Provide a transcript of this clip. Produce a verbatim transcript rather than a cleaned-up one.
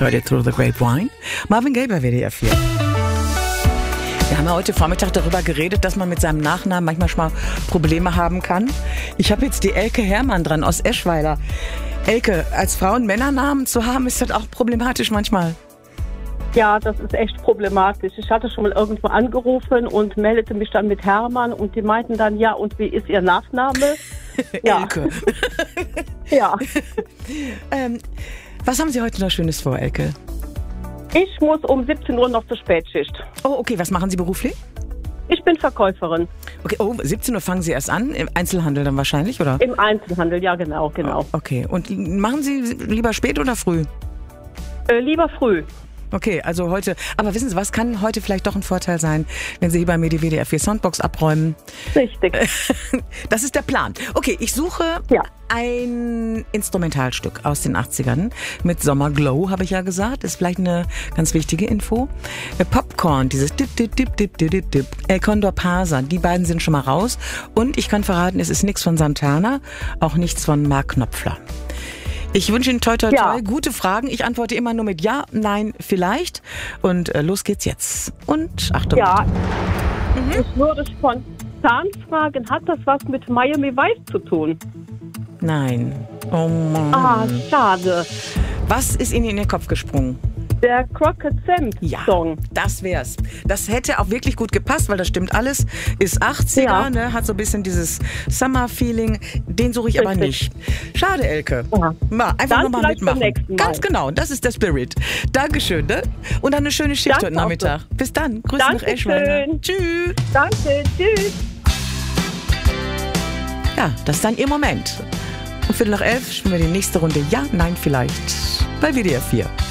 Hört ihr Through the Grapevine? Marvin Gaye bei W D R vier. Wir haben ja heute Vormittag darüber geredet, dass man mit seinem Nachnamen manchmal schon mal Probleme haben kann. Ich habe jetzt die Elke Herrmann dran aus Eschweiler. Elke, als Frau einen Männernamen zu haben, ist das auch problematisch manchmal? Ja, das ist echt problematisch. Ich hatte schon mal irgendwo angerufen und meldete mich dann mit Hermann und die meinten dann, ja, und wie ist Ihr Nachname? Ja. Elke. Ja. ähm, was haben Sie heute noch Schönes vor, Elke? Ich muss um siebzehn Uhr noch zur Spätschicht. Oh, okay. Was machen Sie beruflich? Ich bin Verkäuferin. Okay, oh, siebzehn Uhr fangen Sie erst an, im Einzelhandel dann wahrscheinlich, oder? Im Einzelhandel, ja, genau, genau. Oh, okay. Und machen Sie lieber spät oder früh? Äh, lieber früh. Okay, also heute, aber wissen Sie was, kann heute vielleicht doch ein Vorteil sein, wenn Sie hier bei mir die W D R vier Soundbox abräumen? Richtig. Das ist der Plan. Okay, ich suche ja. ein Instrumentalstück aus den achtzigern mit Sommerglow, habe ich ja gesagt. Ist vielleicht eine ganz wichtige Info. Popcorn, dieses Dip, Dip, Dip, Dip, Dip, Dip, Dip. El Condor Pasa, die beiden sind schon mal raus. Und ich kann verraten, es ist nichts von Santana, auch nichts von Mark Knopfler. Ich wünsche Ihnen toi, toi, toi, ja. gute Fragen. Ich antworte immer nur mit Ja, Nein, vielleicht. Und äh, los geht's jetzt. Und Achtung. Ja, mhm. Ich würde spontan fragen, hat das was mit Miami Vice zu tun? Nein. Oh Mann. Ah, schade. Was ist Ihnen in den Kopf gesprungen? Der Crockett Sam Song. Ja, das wär's. Das hätte auch wirklich gut gepasst, weil das stimmt alles. Ist achtziger, ja. ne, hat so ein bisschen dieses Summer-Feeling. Den suche ich Richtig. aber nicht. Schade, Elke. Ja. Mal, einfach nochmal mitmachen. Ganz genau, das ist der Spirit. Dankeschön, ne? Und dann eine schöne Schicht Danke heute Nachmittag. So. Bis dann. Grüße nach Eschweiler. Tschüss. Danke, tschüss. Ja, das ist dann Ihr Moment. Um Viertel nach elf spielen wir die nächste Runde Ja, Nein, vielleicht bei W D R vier.